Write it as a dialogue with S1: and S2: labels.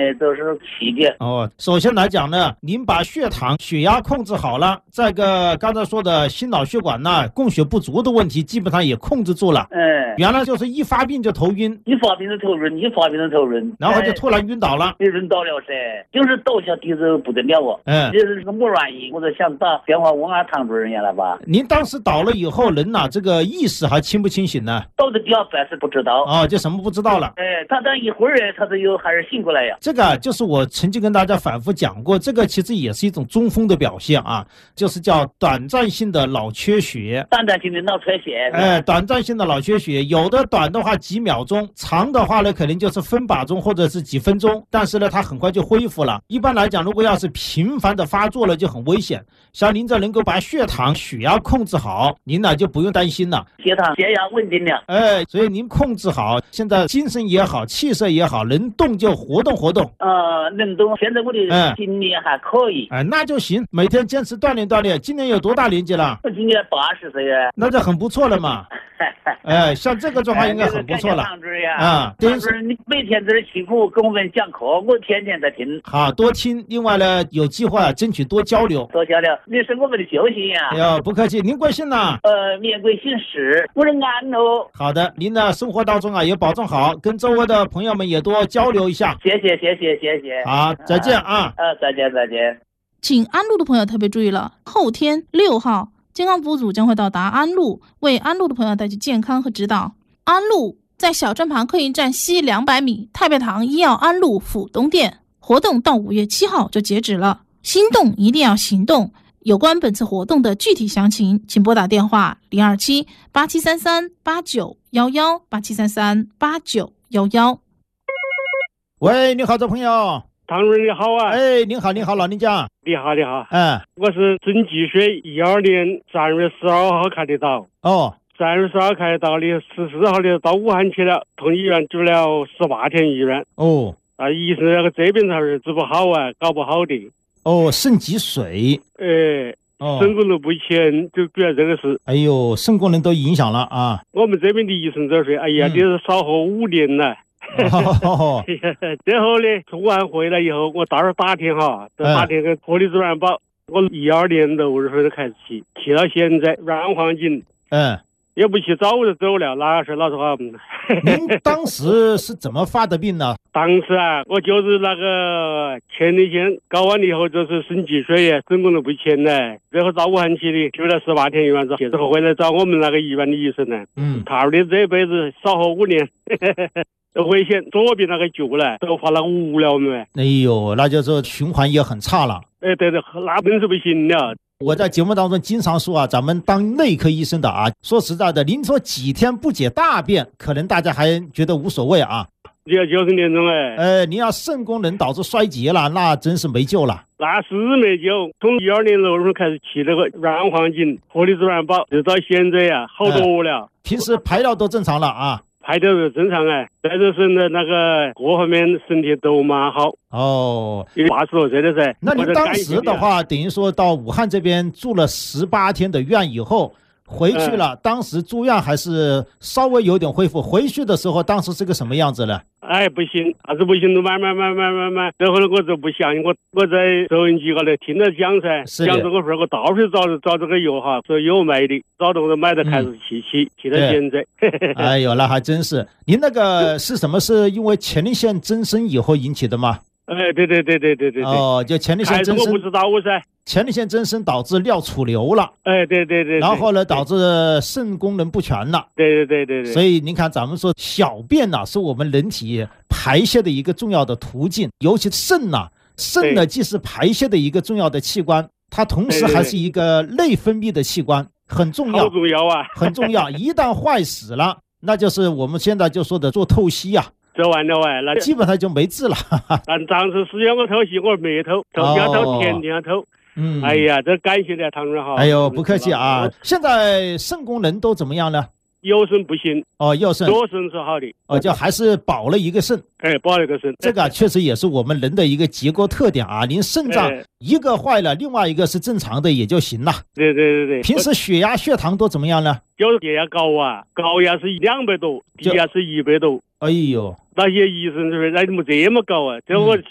S1: 的都是气的。
S2: 首先来讲呢，您把血糖、血压控制好了，再个刚才说的心脑血管呢供血不足的问题，基本上也控制住了。原来就是一发病就头晕，
S1: 一发病就头晕，
S2: 然后就突然晕倒了。
S1: 晕倒了噻，就是倒下地子不得了就是个没原因，我就想打电话问下唐主任了吧。
S2: 您当时倒了以后，人这个意识还清不清醒呢？
S1: 倒的第二半是不知道。
S2: 就什么不知道了。
S1: 他等一会儿他就又还是醒过来呀。
S2: 这个就是我曾经跟大家反复讲过，这个其实也是一种中风的表现啊，就是叫短暂性的脑缺血。
S1: 短暂性的脑缺血。
S2: 短暂性的脑缺血，有的短的话几秒钟，长的话呢可能就是分把钟或者是几分钟，但是呢它很快就恢复了。一般来讲，如果要是频繁的发作了就很危险。像您这能够把血糖、血压控制好，您呢就不用担心了。
S1: 血糖、血压稳定了。
S2: 所以您控制好，现在精神也好，气色也好，能动就活动活动。
S1: 能动。现在我的精力还可以。
S2: 那就行，每天坚持锻炼。今年有多大年纪了？
S1: 我今年80岁了。
S2: 那就很不错了嘛。像这个状况应该很不错了。
S1: 唐主任，你每天在这辛苦跟我们讲课，我天天在听。
S2: 好，多听。另外呢，有机会争取多交流。
S1: 你是我们的救星呀。
S2: 不客气。您贵姓呢？
S1: 免贵姓石，我是安喽。
S2: 好的，您的生活当中也保重好，跟周围的朋友们也多交流一下。
S1: 谢谢。
S2: 好，再见啊。
S1: 再见。
S3: 请安陆的朋友特别注意了，后天6号，健康服务组将会到达安陆，为安陆的朋友带去健康和指导。安陆在小站旁客运站西200米，太白堂医药安陆府东店。活动到5月7号就截止了，心动一定要行动。有关本次活动的具体详情，请拨打电话027-8733-8911 8733-8911。
S2: 喂，你好，这朋友。
S4: 唐主任你好啊！
S2: 您好，老人家。
S4: 你好。我是审计税12年3月12号开的刀。3月12号开的刀的，14号的到武汉去了，同医院住了18天医院。医生那个这边才是治不好搞不好的。
S2: 肾积水。
S4: 肾功能不全，就主要这个事。
S2: 肾功能都影响了啊。
S4: 我们这边的医生就说，你是少活5年了。最后呢，从武汉回来以后，我到这打听跟活力主任保，我12年6月份就开始骑到现在，软黄金。要不骑早就走了，那是老实话。
S2: 您当时是怎么发的病呢？
S4: 当时我就是那个前列腺搞完了以后，就是肾积水肾功能不全最后到武汉去的，住了18天医院之后回来找我们那个医院的医生他说你这辈子少活5年。危险，左边那个旧了，都发了无了没？
S2: 那就是循环也很差了。
S4: 对，那真是不行了。
S2: 我在节目当中经常说咱们当内科医生的说实在的，您说几天不解大便，可能大家还觉得无所谓
S4: 就要90年钟
S2: 您要肾功能导致衰竭了，那真是没救了。
S4: 那是没救。从12年6月份开始骑那个软黄金、活力自然宝，直到现在好多了。
S2: 平时排尿都正常了
S4: 排尿是正常再就是那个各方面身体都蛮好。80多岁的噻。
S2: 那您当时的话，等于说到武汉这边住了18天的院以后回去了，当时住院还是稍微有点恢复，回去的时候当时是个什么样子呢？
S4: 不行，还是不行，慢慢。最后呢，我就不相信，我在收音机高头听着讲讲这个事，我到处找这个药说有卖的，找到我买的开始骑到现在。
S2: 那还真是。您那个是什么？是因为前列腺增生以后引起的吗？
S4: 对。
S2: 就前列腺增生。
S4: 我不知道噻。
S2: 前列腺增生导致尿储留了。
S4: 对。
S2: 然后呢，导致肾功能不全了。
S4: 对。
S2: 所以您看，咱们说小便是我们人体排泄的一个重要的途径，尤其肾呢既是排泄的一个重要的器官，它同时还是一个内分泌的器官，很重要。
S4: 好重要
S2: 很重要。一旦坏死了，那就是我们现在就说的做透析
S4: 做完了
S2: 那基本上就没治了。
S4: 但当时实际上我透析我没透天天透。这感谢了唐主任好。
S2: 不客气现在肾功能都怎么样呢？
S4: 右肾不行
S2: 右肾，
S4: 左肾是好的
S2: 就还是保了一个肾。
S4: 保了一个肾，
S2: 这个确实也是我们人的一个结构特点您肾脏一个坏了，另外一个是正常的也就行了。
S4: 对。
S2: 平时血压血糖都怎么样呢？
S4: 就是血压高高压是200多，低压是100多。
S2: 那些
S4: 医生就说你怎么这么高这我